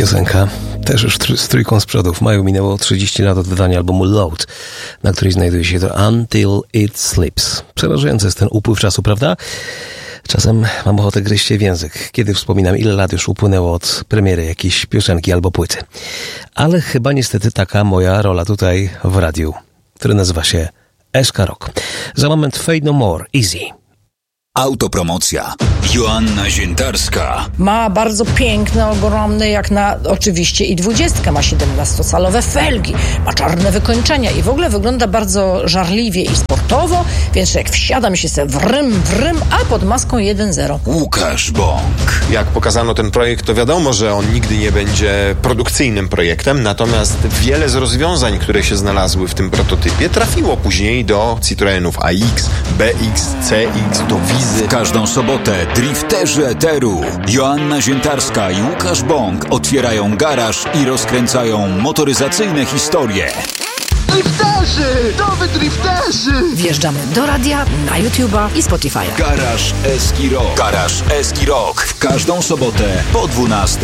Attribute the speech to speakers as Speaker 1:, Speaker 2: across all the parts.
Speaker 1: piosenka. Też już z trójką z przodu. W maju minęło 30 lat od wydania albumu Load, na której znajduje się to Until It Slips. Przerażający jest ten upływ czasu, prawda? Czasem mam ochotę gryźć się w język, kiedy wspominam, ile lat już upłynęło od premiery jakiejś piosenki albo płyty. Ale chyba niestety taka moja rola tutaj w radiu, który nazywa się SK Rock. Za moment Fade No More, Easy.
Speaker 2: Autopromocja. Joanna Ziętarska.
Speaker 3: Ma bardzo piękne, ogromne, jak na oczywiście i 20, ma 17-calowe felgi, ma czarne wykończenia i w ogóle wygląda bardzo żarliwie i sportowo, więc jak wsiadam się se wrym, a pod maską 1.0.
Speaker 2: Łukasz Bąk.
Speaker 4: Jak pokazano ten projekt, to wiadomo, że on nigdy nie będzie produkcyjnym projektem, natomiast wiele z rozwiązań, które się znalazły w tym prototypie, trafiło później do Citroenów AX, BX, CX, do Wizy.
Speaker 2: W każdą sobotę drifterzy eteru Joanna Ziętarska i Łukasz Bąk otwierają garaż i rozkręcają motoryzacyjne historie.
Speaker 5: Drifterzy! Nowy drifterzy!
Speaker 3: Wjeżdżamy do radia, na YouTube'a i Spotify'a.
Speaker 2: Garaż Eski Rock. Garaż Eski Rock. W każdą sobotę po 12:00.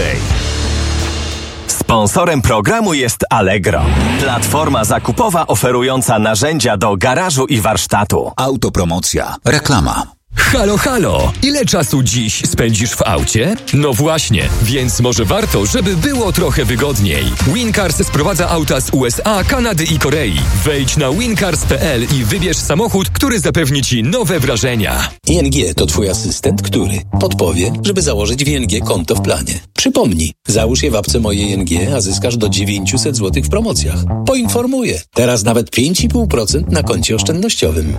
Speaker 6: Sponsorem programu jest Allegro, platforma zakupowa oferująca narzędzia do garażu i warsztatu.
Speaker 2: Autopromocja. Reklama.
Speaker 7: Halo, halo! Ile czasu dziś spędzisz w aucie? No właśnie, więc może warto, żeby było trochę wygodniej. Wincars sprowadza auta z USA, Kanady i Korei. Wejdź na wincars.pl i wybierz samochód, który zapewni Ci nowe wrażenia.
Speaker 8: ING to Twój asystent, który podpowie, żeby założyć w ING konto w planie. Przypomnij, załóż je w apce Moje ING, a zyskasz do 900 zł w promocjach. Poinformuję, teraz nawet 5,5% na koncie oszczędnościowym.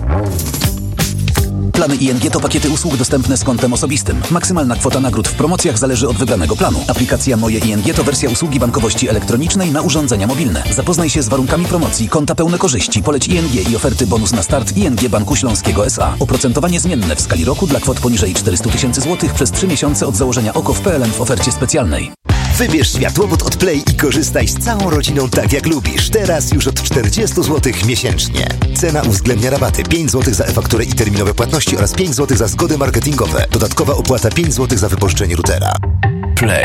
Speaker 9: Plany ING to pakiety usług dostępne z kontem osobistym. Maksymalna kwota nagród w promocjach zależy od wybranego planu. Aplikacja Moje ING to wersja usługi bankowości elektronicznej na urządzenia mobilne. Zapoznaj się z warunkami promocji, konta pełne korzyści, poleć ING i oferty bonus na start ING Banku Śląskiego S.A. Oprocentowanie zmienne w skali roku dla kwot poniżej 400 000 złotych przez 3 miesiące od założenia OKO w PLN w ofercie specjalnej.
Speaker 10: Wybierz światłowód od Play i korzystaj z całą rodziną tak jak lubisz. Teraz już od 40 zł miesięcznie. Cena uwzględnia rabaty 5 zł za e-fakturę i terminowe płatności oraz 5 zł za zgody marketingowe. Dodatkowa opłata 5 zł za wypożyczenie routera.